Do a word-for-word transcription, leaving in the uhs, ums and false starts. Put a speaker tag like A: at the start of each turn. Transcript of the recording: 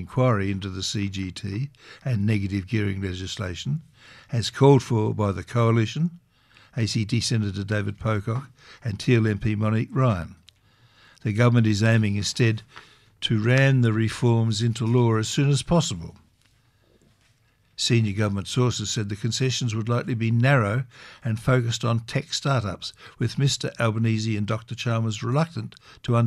A: inquiry into the C G T and negative gearing legislation, as called for by the Coalition, A C T Senator David Pocock and Teal M P Monique Ryan. The government is aiming instead to ram the reforms into law as soon as possible. Senior government sources said the concessions would likely be narrow and focused on tech startups, with Mr Albanese and Doctor Chalmers reluctant to